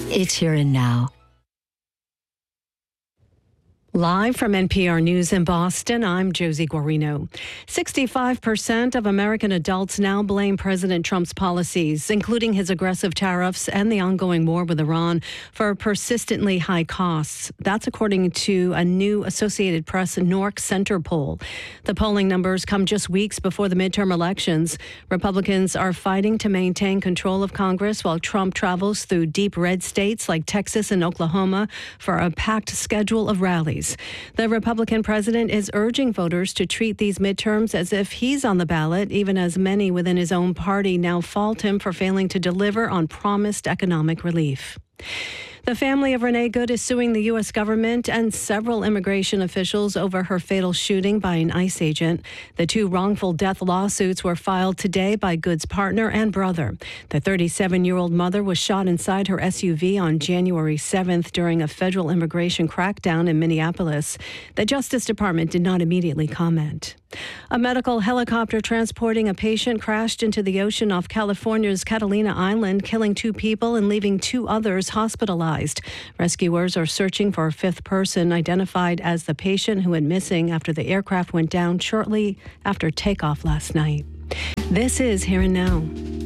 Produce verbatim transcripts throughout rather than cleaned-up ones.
It's Here and Now. Live from N P R News in Boston, I'm Josie Guarino. sixty-five percent of American adults now blame President Trump's policies, including his aggressive tariffs and the ongoing war with Iran, for persistently high costs. That's according to a new Associated Press N O R C Center poll. The polling numbers come just weeks before the midterm elections. Republicans are fighting to maintain control of Congress while Trump travels through deep red states like Texas and Oklahoma for a packed schedule of rallies. The Republican president is urging voters to treat these midterms as if he's on the ballot, even as many within his own party now fault him for failing to deliver on promised economic relief. The family of Renee Good is suing the U S government and several immigration officials over her fatal shooting by an ICE agent. The two wrongful death lawsuits were filed today by Good's partner and brother. The thirty-seven-year-old mother was shot inside her S U V on January seventh during a federal immigration crackdown in Minneapolis. The Justice Department did not immediately comment. A medical helicopter transporting a patient crashed into the ocean off California's Catalina Island, killing two people and leaving two others hospitalized. Rescuers are searching for a fifth person, identified as the patient who went missing after the aircraft went down shortly after takeoff last night. This is Here and Now.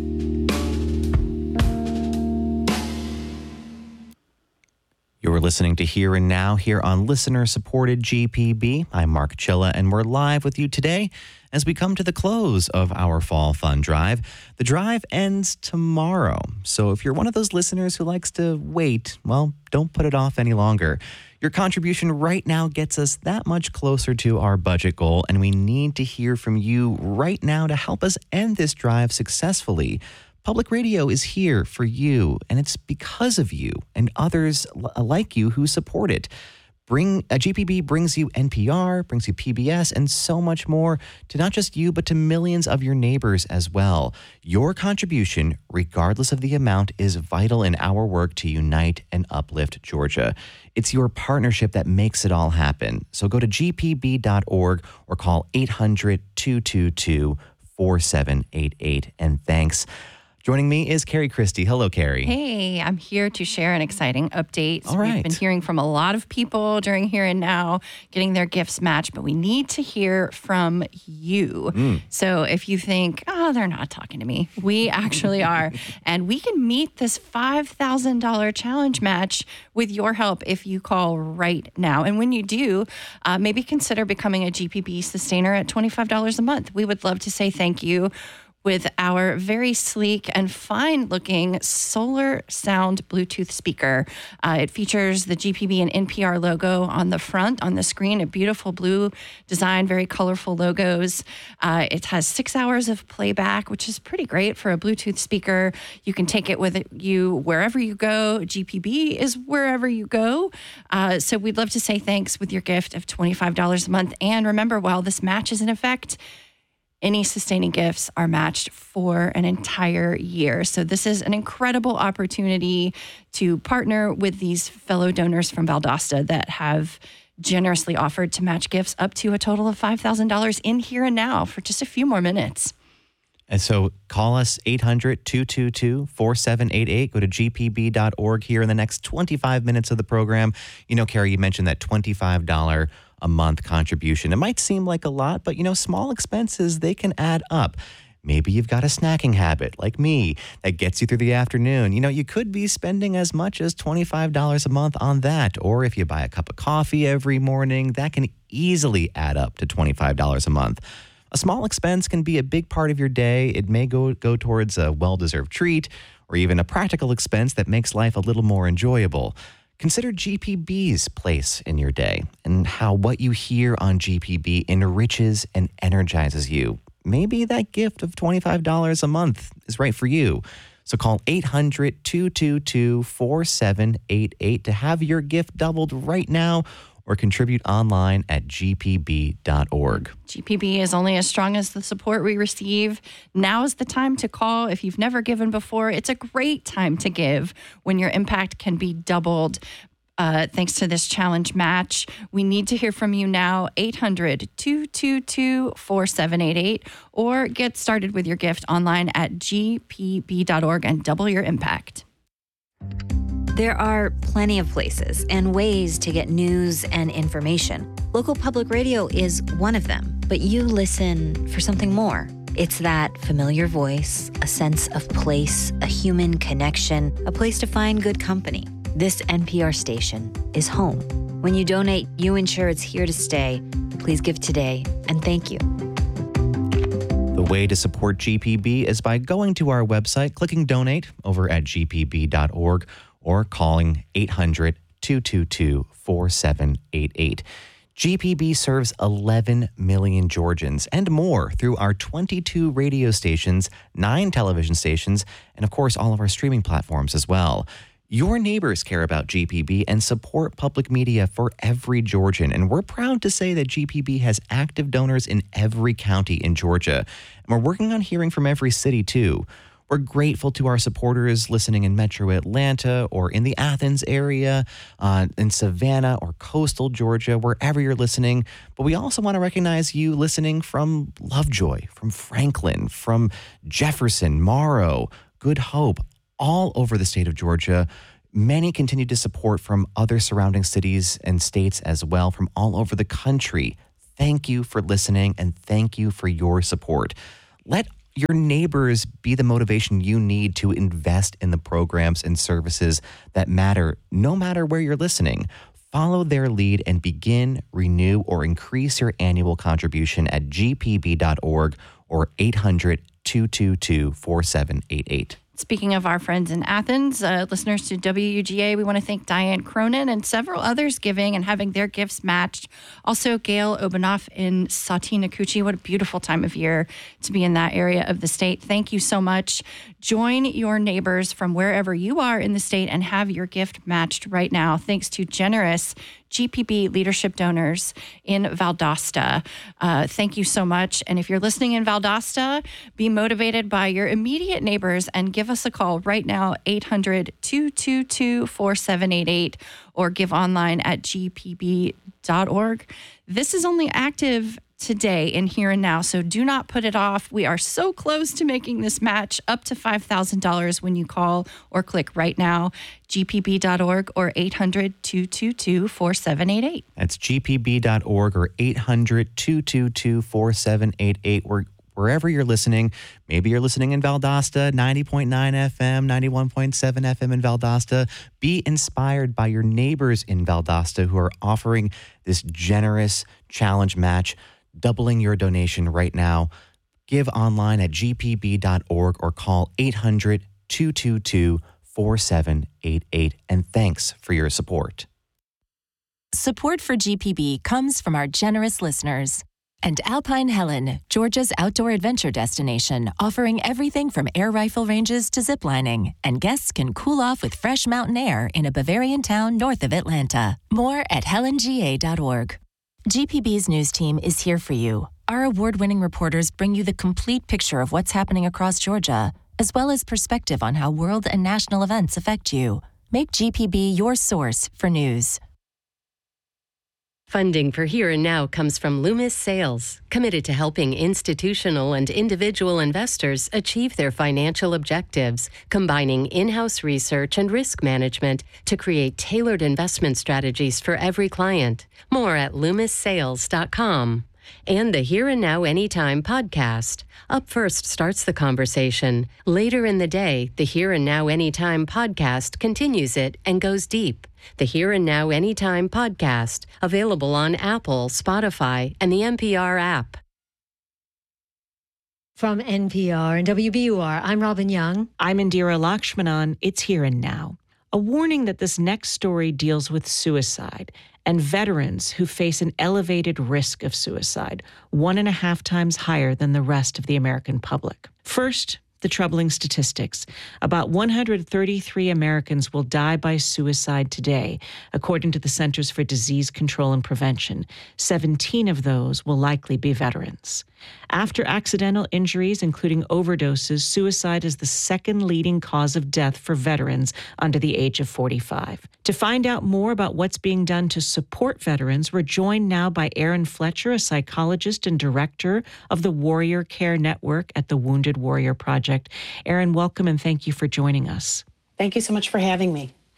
You're listening to Here and Now here on listener-supported G P B. I'm Mark Chilla, and we're live with you today as we come to the close of our Fall Fun Drive. The drive ends tomorrow, so if you're one of those listeners who likes to wait, well, don't put it off any longer. Your contribution right now gets us that much closer to our budget goal, and we need to hear from you right now to help us end this drive successfully. Public radio is here for you, and it's because of you and others like you who support it. Bring uh, G P B brings you N P R, brings you P B S, and so much more to not just you, but to millions of your neighbors as well. Your contribution, regardless of the amount, is vital in our work to unite and uplift Georgia. It's your partnership that makes it all happen. So go to G P B dot org or call eight hundred, two two two, four seven eight eight. And thanks. Joining me is Carrie Christie. Hello, Carrie. Hey, I'm here to share an exciting update. All right. We've been hearing from a lot of people during Here and Now, getting their gifts matched, but we need to hear from you. Mm. So if you think, oh, they're not talking to me, we actually are. And we can meet this five thousand dollars challenge match with your help if you call right now. And when you do, uh, maybe consider becoming a G P B sustainer at twenty-five dollars a month. We would love to say thank you with our very sleek and fine-looking solar sound Bluetooth speaker. Uh, it features the G P B and N P R logo on the front, on the screen, a beautiful blue design, very colorful logos. Uh, it has six hours of playback, which is pretty great for a Bluetooth speaker. You can take it with you wherever you go. G P B is wherever you go. Uh, so we'd love to say thanks with your gift of twenty-five dollars a month. And remember, while this match is in effect, any sustaining gifts are matched for an entire year. So this is an incredible opportunity to partner with these fellow donors from Valdosta that have generously offered to match gifts up to a total of five thousand dollars in Here and Now for just a few more minutes. And so call us eight hundred, two two two, four seven eight eight. Go to G P B dot org here in the next twenty-five minutes of the program. You know, Carrie, you mentioned that twenty-five dollars a month contribution. It might seem like a lot, but you know, small expenses, they can add up. Maybe you've got a snacking habit like me that gets you through the afternoon. You know, you could be spending as much as twenty-five dollars a month on that. Or if you buy a cup of coffee every morning, that can easily add up to twenty-five dollars a month. A small expense can be a big part of your day. It may go, go towards a well-deserved treat or even a practical expense that makes life a little more enjoyable. Consider G P B's place in your day and how what you hear on G P B enriches and energizes you. Maybe that gift of twenty-five dollars a month is right for you. So call eight hundred, two two two, four seven eight eight to have your gift doubled right now, or contribute online at G P B dot org. G P B is only as strong as the support we receive. Now is the time to call. If you've never given before, it's a great time to give when your impact can be doubled. Uh, thanks to this challenge match. We need to hear from you now, eight hundred, two two two, four seven eight eight, or get started with your gift online at G P B dot org and double your impact. There are plenty of places and ways to get news and information. Local public radio is one of them, but you listen for something more. It's that familiar voice, a sense of place, a human connection, a place to find good company. This N P R station is home. When you donate, you ensure it's here to stay. Please give today, and thank you. The way to support G P B is by going to our website, clicking donate over at g p b dot org, or calling eight hundred, two two two, four seven eight eight. G P B serves eleven million Georgians and more through our twenty-two radio stations, nine television stations, and of course, all of our streaming platforms as well. Your neighbors care about G P B and support public media for every Georgian. And we're proud to say that G P B has active donors in every county in Georgia. And we're working on hearing from every city, too. We're grateful to our supporters listening in Metro Atlanta or in the Athens area, uh, in Savannah or coastal Georgia, wherever you're listening. But we also want to recognize you listening from Lovejoy, from Franklin, from Jefferson, Morrow, Good Hope, all over the state of Georgia. Many continue to support from other surrounding cities and states as well, from all over the country. Thank you for listening, and thank you for your support. Let your neighbors be the motivation you need to invest in the programs and services that matter, no matter where you're listening. Follow their lead and begin, renew, or increase your annual contribution at g p b dot org or eight hundred, two two two, four seven eight eight. Speaking of our friends in Athens, uh, listeners to W U G A, we want to thank Diane Cronin and several others giving and having their gifts matched. Also, Gail Obanoff in Satinakuchi. What a beautiful time of year to be in that area of the state. Thank you so much. Join your neighbors from wherever you are in the state and have your gift matched right now, thanks to generous G P B leadership donors in Valdosta. Uh, thank you so much. And if you're listening in Valdosta, be motivated by your immediate neighbors and give us a call right now, eight hundred, two two two, four seven eight eight, or give online at g p b dot org. This is only active today in Here and Now, so do not put it off. We are so close to making this match up to five thousand dollars when you call or click right now, g p b dot org or eight hundred, two two two, four seven eight eight. That's g p b dot org or eight hundred, two two two, four seven eight eight. We're wherever you're listening. Maybe you're listening in Valdosta, ninety point nine F M, ninety-one point seven F M in Valdosta. Be inspired by your neighbors in Valdosta who are offering this generous challenge match, doubling your donation right now. Give online at g p b dot org or call eight hundred, two two two, four seven eight eight. And thanks for your support. Support for G P B comes from our generous listeners. And Alpine Helen, Georgia's outdoor adventure destination, offering everything from air rifle ranges to ziplining. And guests can cool off with fresh mountain air in a Bavarian town north of Atlanta. More at helen g a dot org. G P B's news team is here for you. Our award-winning reporters bring you the complete picture of what's happening across Georgia, as well as perspective on how world and national events affect you. Make G P B your source for news. Funding for Here and Now comes from Loomis Sales, committed to helping institutional and individual investors achieve their financial objectives, combining in-house research and risk management to create tailored investment strategies for every client. More at loomis sales dot com. And the Here and Now Anytime podcast. Up first starts the conversation. Later in the day, the Here and Now Anytime podcast continues it and goes deep. The Here and Now Anytime podcast, available on Apple, Spotify, and the N P R app. From N P R and W B U R, I'm Robin Young. I'm Indira Lakshmanan. It's Here and Now. A warning that this next story deals with suicide and veterans who face an elevated risk of suicide, one and a half times higher than the rest of the American public. First, the troubling statistics. About one hundred thirty-three Americans will die by suicide today, according to the Centers for Disease Control and Prevention. seventeen of those will likely be veterans. After accidental injuries, including overdoses, suicide is the second leading cause of death for veterans under the age of forty-five. To find out more about what's being done to support veterans, we're joined now by Erin Fletcher, a psychologist and director of the Warrior Care Network at the Wounded Warrior Project. Erin, welcome and thank you for joining us. Thank you so much for having me.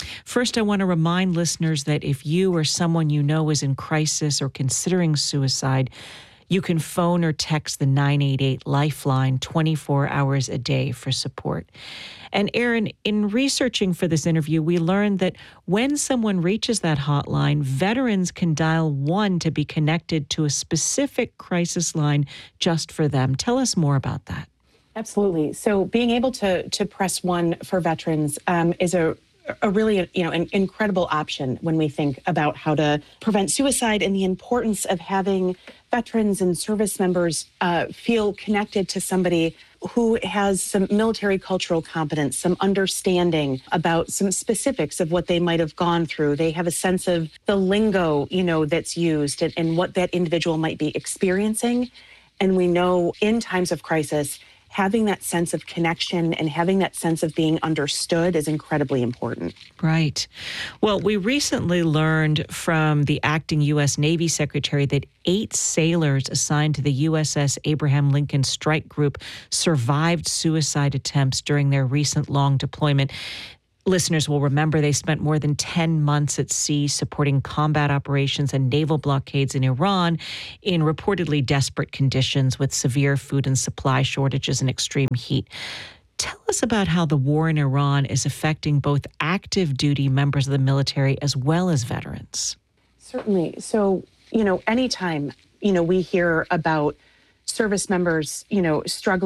First, I want to remind listeners that if you or someone you know is in crisis or considering suicide, you can phone or text the nine eight eight Lifeline twenty-four hours a day for support. And Aaron, in researching for this interview, we learned that when someone reaches that hotline, veterans can dial one to be connected to a specific crisis line just for them. Tell us more about that. Absolutely. So being able to to press one for veterans um, is a a really, you know, an incredible option when we think about how to prevent suicide and the importance of having veterans and service members uh, feel connected to somebody who has some military cultural competence, some understanding about some specifics of what they might have gone through. They have a sense of the lingo, you know, that's used and, and what that individual might be experiencing. And we know in times of crisis, having that sense of connection and having that sense of being understood is incredibly important. Right. Well, we recently learned from the acting U S Navy Secretary that eight sailors assigned to the U S S Abraham Lincoln Strike Group survived suicide attempts during their recent long deployment. Listeners will remember they spent more than ten months at sea supporting combat operations and naval blockades in Iran in reportedly desperate conditions with severe food and supply shortages and extreme heat. Tell us about how the war in Iran is affecting both active duty members of the military as well as veterans. Certainly. So, you know, anytime, you know, we hear about service members, you know, struggling